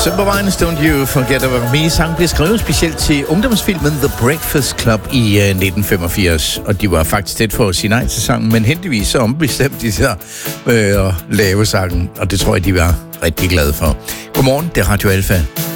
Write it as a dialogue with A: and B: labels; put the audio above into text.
A: Simple Minds, Don't You Forget About Me. Sangen blev skrevet specielt til ungdomsfilmen The Breakfast Club i 1985. Og de var faktisk tæt for at sige nej til sangen, men heldigvis så ombestemte de sig at lave sangen. Og det tror jeg, de var rigtig glade for. Godmorgen, det er Radio Alfa.